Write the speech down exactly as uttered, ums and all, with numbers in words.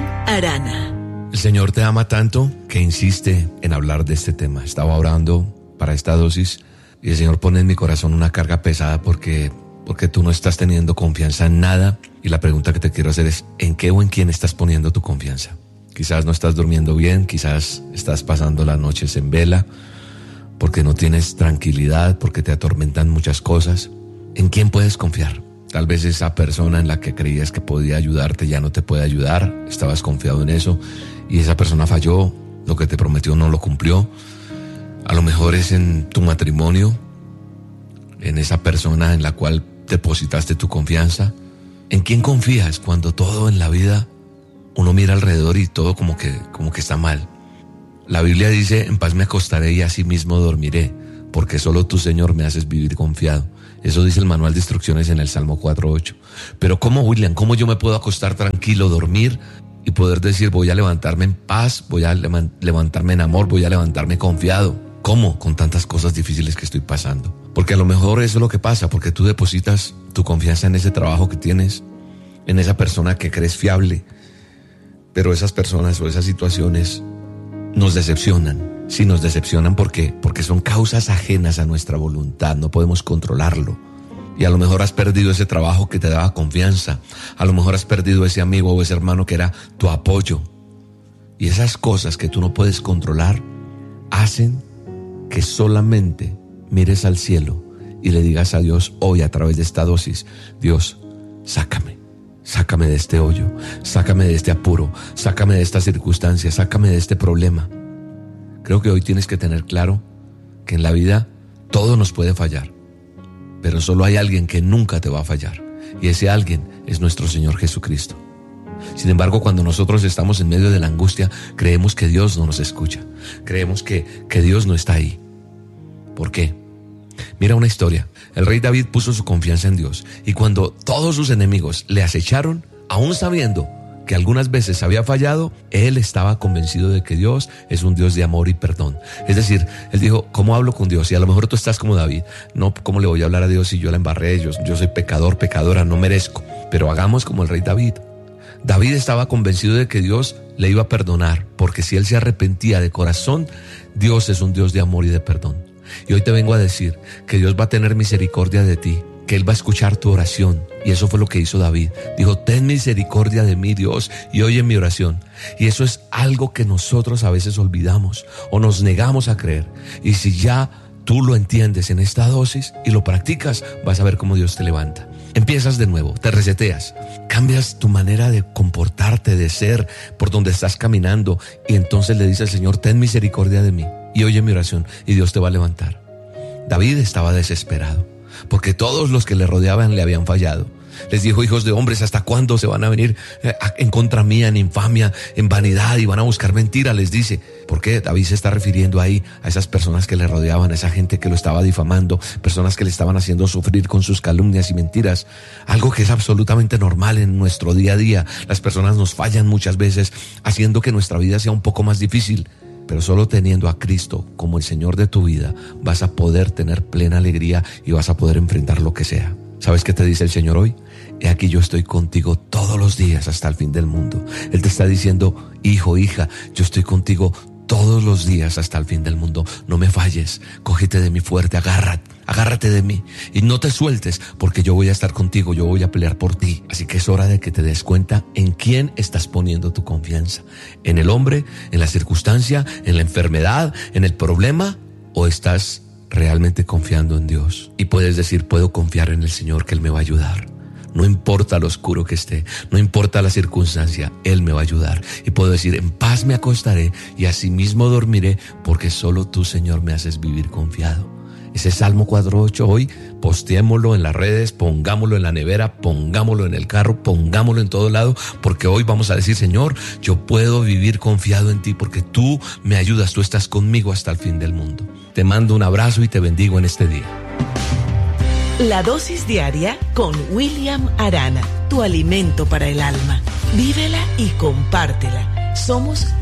William Arana. El Señor te ama tanto que insiste en hablar de este tema. Estaba orando para esta dosis y el Señor pone en mi corazón una carga pesada porque, porque tú no estás teniendo confianza en nada. Y la pregunta que te quiero hacer es: ¿en qué o en quién estás poniendo tu confianza? Quizás no estás durmiendo bien, quizás estás pasando las noches en vela, porque no tienes tranquilidad, porque te atormentan muchas cosas. ¿En quién puedes confiar? Tal vez esa persona en la que creías que podía ayudarte ya no te puede ayudar, estabas confiado en eso y esa persona falló, lo que te prometió no lo cumplió. A lo mejor es en tu matrimonio, en esa persona en la cual depositaste tu confianza. ¿En quién confías cuando todo en la vida uno mira alrededor y todo como que, como que está mal? La Biblia dice: en paz me acostaré y asimismo dormiré, porque solo tú, Señor, me haces vivir confiado. Eso dice el manual de instrucciones en el Salmo cuatro ocho. Pero ¿cómo, William? ¿Cómo yo me puedo acostar tranquilo, dormir y poder decir voy a levantarme en paz, voy a levantarme en amor, voy a levantarme confiado? ¿Cómo? Con tantas cosas difíciles que estoy pasando. Porque a lo mejor eso es lo que pasa, porque tú depositas tu confianza en ese trabajo que tienes, en esa persona que crees fiable, pero esas personas o esas situaciones nos decepcionan. Sí, nos decepcionan porque, porque son causas ajenas a nuestra voluntad, no podemos controlarlo. Y a lo mejor has perdido ese trabajo que te daba confianza, a lo mejor has perdido ese amigo o ese hermano que era tu apoyo. Y esas cosas que tú no puedes controlar hacen que solamente mires al cielo y le digas a Dios hoy a través de esta dosis: Dios, sácame, sácame de este hoyo, sácame de este apuro, sácame de esta circunstancia, sácame de este problema. Creo que hoy tienes que tener claro que en la vida todo nos puede fallar, pero solo hay alguien que nunca te va a fallar, y ese alguien es nuestro Señor Jesucristo. Sin embargo, cuando nosotros estamos en medio de la angustia, creemos que Dios no nos escucha, creemos que, que Dios no está ahí. ¿Por qué? Mira una historia. El rey David puso su confianza en Dios, y cuando todos sus enemigos le acecharon, aún sabiendo que algunas veces había fallado, él estaba convencido de que Dios es un Dios de amor y perdón. Es decir, él dijo: ¿cómo hablo con Dios? Y a lo mejor tú estás como David: no, ¿cómo le voy a hablar a Dios si yo la embarré? Yo, yo soy pecador, pecadora, no merezco. Pero hagamos como el rey David. David estaba convencido de que Dios le iba a perdonar, porque si él se arrepentía de corazón, Dios es un Dios de amor y de perdón. Y hoy te vengo a decir que Dios va a tener misericordia de ti, que Él va a escuchar tu oración. Y eso fue lo que hizo David. Dijo: ten misericordia de mí, Dios, y oye mi oración. Y eso es algo que nosotros a veces olvidamos o nos negamos a creer. Y si ya tú lo entiendes en esta dosis y lo practicas, vas a ver cómo Dios te levanta. Empiezas de nuevo, te reseteas, cambias tu manera de comportarte, de ser, por donde estás caminando, y entonces le dices al Señor: ten misericordia de mí y oye mi oración, y Dios te va a levantar. David estaba desesperado porque todos los que le rodeaban le habían fallado. Les dijo: hijos de hombres, ¿hasta cuándo se van a venir en contra mía, en infamia, en vanidad, y van a buscar mentira? Les dice. ¿Por qué? David se está refiriendo ahí a esas personas que le rodeaban, a esa gente que lo estaba difamando, personas que le estaban haciendo sufrir con sus calumnias y mentiras. Algo que es absolutamente normal en nuestro día a día. Las personas nos fallan muchas veces, haciendo que nuestra vida sea un poco más difícil. Pero solo teniendo a Cristo como el Señor de tu vida, vas a poder tener plena alegría y vas a poder enfrentar lo que sea. ¿Sabes qué te dice el Señor hoy? He aquí, yo estoy contigo todos los días hasta el fin del mundo. Él te está diciendo: hijo, hija, yo estoy contigo todos los días hasta el fin del mundo. No me falles, cógete de mí fuerte, agárrate, agárrate de mí y no te sueltes, porque yo voy a estar contigo, yo voy a pelear por ti. Así que es hora de que te des cuenta en quién estás poniendo tu confianza: en el hombre, en la circunstancia, en la enfermedad, en el problema, o estás realmente confiando en Dios. Y puedes decir: puedo confiar en el Señor, que Él me va a ayudar. No importa lo oscuro que esté, no importa la circunstancia, Él me va a ayudar. Y puedo decir: en paz me acostaré y asimismo dormiré, porque solo tú, Señor, me haces vivir confiado. Ese Salmo cuatro ocho hoy, posteémoslo en las redes, pongámoslo en la nevera, pongámoslo en el carro, pongámoslo en todo lado, porque hoy vamos a decir: Señor, yo puedo vivir confiado en ti, porque tú me ayudas, tú estás conmigo hasta el fin del mundo. Te mando un abrazo y te bendigo en este día. La dosis diaria con William Arana, tu alimento para el alma. Vívela y compártela. Somos